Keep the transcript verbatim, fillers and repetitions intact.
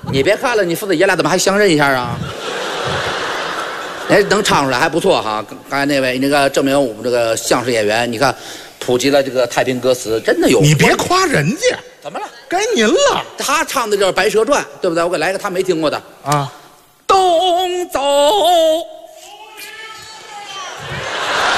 你别看了，你父子爷俩怎么还相认一下啊？哎，能唱出来还不错哈。刚才那位那个证明我们这个相声演员，你看普及了这个太平歌词，真的有。 你别夸人家， 怎么了？ 该您了。 他唱的就是《白蛇传》，对不对？我给来一个他没听过的啊。 东走